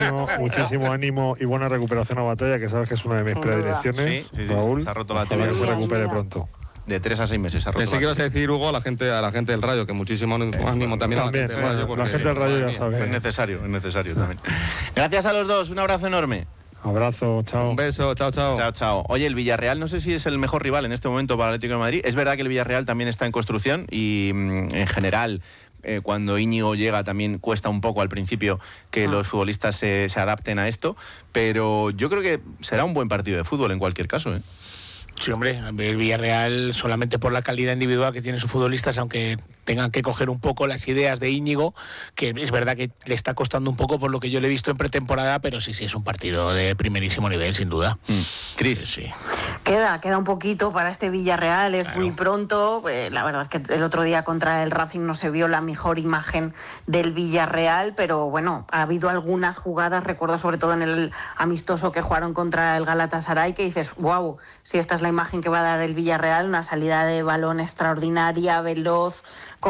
muchísimo ánimo y buena recuperación a Batalla, que sabes que es una de mis predilecciones. Sí, Raúl, se ha roto la ojalá que se recupere pronto. De 3 a 6 meses se ha roto. Pensé que ibas a decir, Hugo, a la gente del Rayo, que muchísimo ánimo también a la gente del Rayo. La gente del Rayo ya sabe. Es necesario también. Gracias a los dos, un abrazo enorme. Abrazo, chao. Un beso, chao. Chao. Oye, el Villarreal no sé si es el mejor rival en este momento para el Atlético de Madrid. Es verdad que el Villarreal también está en construcción y en general cuando Íñigo llega también cuesta un poco al principio que los futbolistas se adapten a esto, pero yo creo que será un buen partido de fútbol en cualquier caso, ¿eh? Sí, hombre, el Villarreal solamente por la calidad individual que tienen sus futbolistas, aunque tengan que coger un poco las ideas de Íñigo, que es verdad que le está costando un poco por lo que yo le he visto en pretemporada, pero sí, es un partido de primerísimo nivel, sin duda. Cris. Sí. Queda un poquito para este Villarreal, es muy pronto. La verdad es que el otro día contra el Racing no se vio la mejor imagen del Villarreal, pero bueno, ha habido algunas jugadas, recuerdo sobre todo en el amistoso que jugaron contra el Galatasaray, que dices, wow, si esta es la imagen que va a dar el Villarreal, una salida de balón extraordinaria, veloz,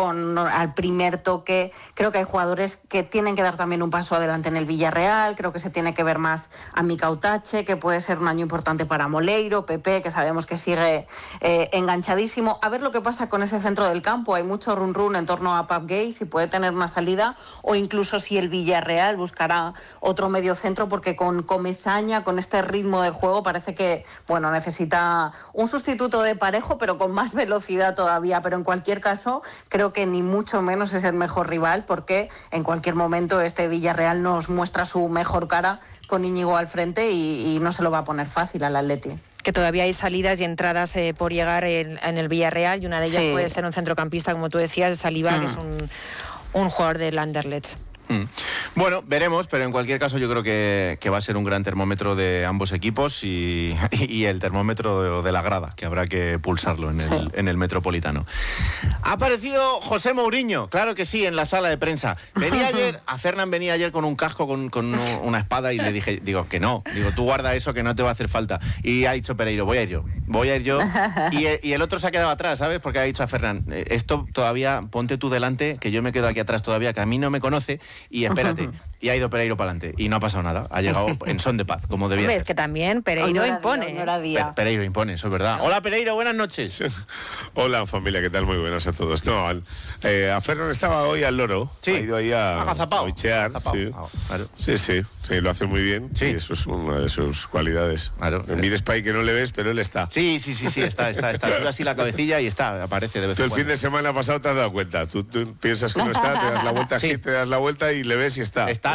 al primer toque. Creo que hay jugadores que tienen que dar también un paso adelante en el Villarreal. Creo que se tiene que ver más a Mika Utache, que puede ser un año importante para Moleiro, Pepe, que sabemos que sigue enganchadísimo. A ver lo que pasa con ese centro del campo. Hay mucho run en torno a Pape Gueye, si puede tener una salida, o incluso si el Villarreal buscará otro medio centro, porque con Comesaña, con este ritmo de juego, parece que necesita un sustituto de Parejo, pero con más velocidad todavía. Pero en cualquier caso, creo que ni mucho menos es el mejor rival, porque en cualquier momento este Villarreal nos muestra su mejor cara con Íñigo al frente y no se lo va a poner fácil al Atleti. Que todavía hay salidas y entradas por llegar en el Villarreal, y una de ellas puede ser un centrocampista, como tú decías, Saliba, que es un jugador del Anderlecht. Bueno, veremos, pero en cualquier caso yo creo que va a ser un gran termómetro de ambos equipos y el termómetro de la grada, que habrá que pulsarlo en el Metropolitano. Ha aparecido José Mourinho, claro que sí, en la sala de prensa. Fernán venía ayer con un casco, con una espada, y le dije, que no, tú guarda eso, que no te va a hacer falta. Y ha dicho Pereiro, voy a ir yo. Y el otro se ha quedado atrás, ¿sabes? Porque ha dicho a Fernán, esto todavía, ponte tú delante, que yo me quedo aquí atrás todavía, que a mí no me conoce, y espérate. Y ha ido Pereiro para adelante y no ha pasado nada. Ha llegado en son de paz, como debía ser. Es que también Pereiro impone. Pereiro impone, eso es verdad. Hola Pereiro, buenas noches. Hola familia, ¿qué tal? Muy buenas a todos. No, a Fernán estaba hoy al loro. Sí. Ha ido ahí a bichear. Claro. Sí, lo hace muy bien. Sí. Y eso es una de sus cualidades. Claro. Mires para ahí que no le ves, pero él está. Sí, está. Sube así la cabecilla y aparece de vez en cuando. Tú el fin de semana pasado te has dado cuenta. Tú piensas que no está, te das la vuelta aquí, te das la vuelta y le ves y está. Está.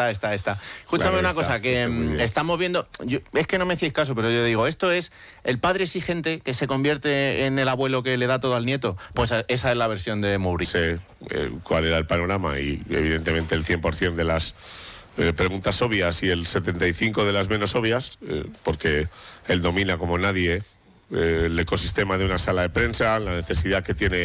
Escúchame una cosa, que estamos viendo, es que no me hacéis caso, pero yo digo, esto es el padre exigente que se convierte en el abuelo que le da todo al nieto. Pues esa es la versión de Mourinho. Sé cuál era el panorama y evidentemente el 100% de las preguntas obvias y el 75% de las menos obvias, porque él domina como nadie el ecosistema de una sala de prensa, la necesidad que tiene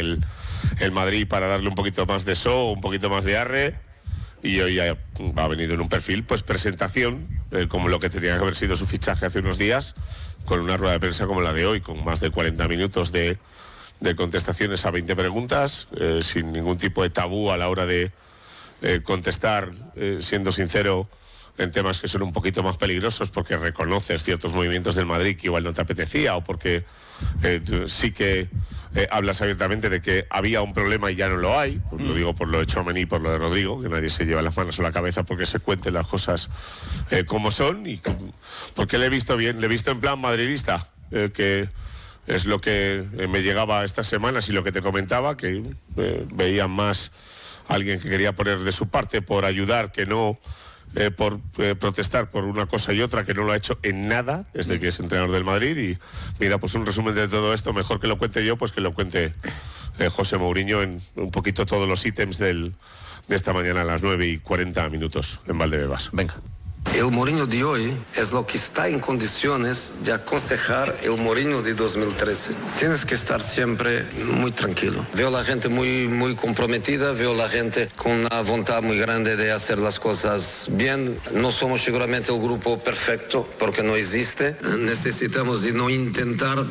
el Madrid para darle un poquito más de show, un poquito más de arre. Y hoy ha venido en un perfil, pues presentación, como lo que tenía que haber sido su fichaje hace unos días, con una rueda de prensa como la de hoy, con más de 40 minutos de contestaciones a 20 preguntas, sin ningún tipo de tabú a la hora de contestar, siendo sincero, en temas que son un poquito más peligrosos, porque reconoces ciertos movimientos del Madrid que igual no te apetecía, o porque sí que hablas abiertamente de que había un problema y ya no lo hay. Pues lo digo por lo de Tchouaméni y por lo de Rodrigo, que nadie se lleva las manos a la cabeza porque se cuenten las cosas como son, y porque le he visto bien, le he visto en plan madridista, que es lo que me llegaba estas semanas y lo que te comentaba, que veían más a alguien que quería poner de su parte por ayudar, que no por protestar por una cosa y otra, que no lo ha hecho en nada desde que es entrenador del Madrid. Y mira, pues un resumen de todo esto, mejor que lo cuente yo, pues que lo cuente José Mourinho en un poquito todos los ítems de esta mañana a las 9:40 en Valdebebas. Venga. El Mourinho de hoy es lo que está en condiciones de aconsejar el Mourinho de 2013. Tienes que estar siempre muy tranquilo. Veo a la gente muy comprometida, veo a la gente con una voluntad muy grande de hacer las cosas bien. No somos seguramente el grupo perfecto, porque no existe. Necesitamos de no intentar